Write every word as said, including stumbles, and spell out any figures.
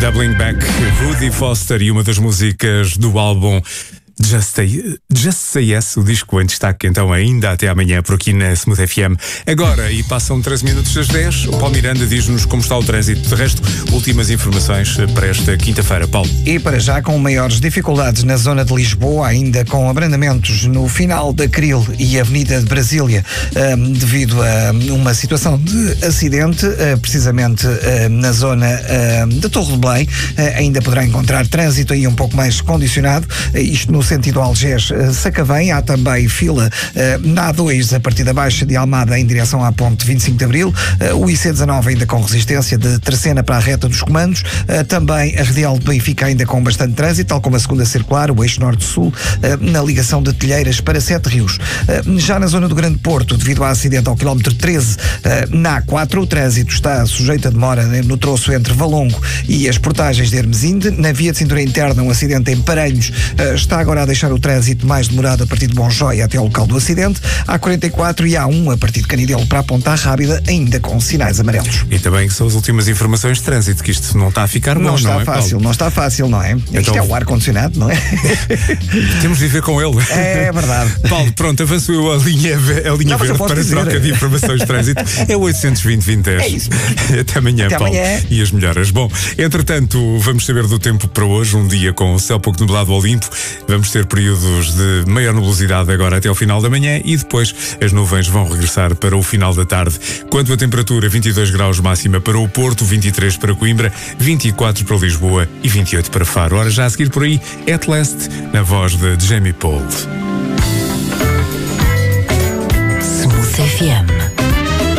Doubling Back, Rudy Foster, e uma das músicas do álbum Just Say, Just Say Yes, o disco em destaque então ainda até amanhã por aqui na Smooth F M. Agora, e passam treze minutos das dez, o Paulo Miranda diz-nos como está o trânsito. De resto, últimas informações para esta quinta-feira. Paulo. E para já com maiores dificuldades na zona de Lisboa, ainda com abrandamentos no final da Cril e Avenida de Brasília, um, devido a uma situação de acidente, uh, precisamente uh, na zona uh, da Torre de Belém. Uh, ainda poderá encontrar trânsito aí um pouco mais condicionado, uh, isto no sentido Algés-Sacavém. Há também fila uh, na A dois, a partir da Baixa de Almada, em direção à ponte vinte e cinco de Abril. Uh, o I C dezanove ainda com resistência de Terceira para a reta dos comandos. Uh, também a Radial de Benfica ainda com bastante trânsito, tal como a segunda circular, o eixo norte-sul, uh, na ligação de Telheiras para Sete Rios. Uh, já na zona do Grande Porto, devido ao acidente ao quilómetro treze, uh, na A quatro, o trânsito está sujeito a demora no troço entre Valongo e as portagens de Hermesinde. Na via de cintura interna, um acidente em Paranhos uh, está agora a deixar o trânsito mais demorado a partir de Bonjóia até ao local do acidente. A quarenta e quatro e A um a partir de Canidelo para a Ponta Rábida, ainda com sinais amarelos. E também são as últimas informações de trânsito, que isto não está a ficar bom, não está não é, fácil, Paulo? não está fácil, não é? Então, isto é o ar-condicionado, não é? Temos de viver com ele. É verdade. Paulo, pronto, avanço eu a linha, a linha não, verde para dizer. troca de informações de trânsito. É oitocentos e vinte, vinte, dez. É isso. Até amanhã, Até Paulo. amanhã. E as melhoras. Bom, entretanto, vamos saber do tempo para hoje, um dia com o céu pouco nublado ao limpo. Vamos ter períodos de maior nebulosidade agora até ao final da manhã e depois as nuvens vão regressar para o final da tarde. Quanto à temperatura, vinte e dois graus máxima para o Porto, vinte e três para Coimbra, vinte e quatro para Lisboa e vinte e oito para Faro. Ora, já a seguir por aí, At Last, na voz de Jamie Paul. Smooth F M.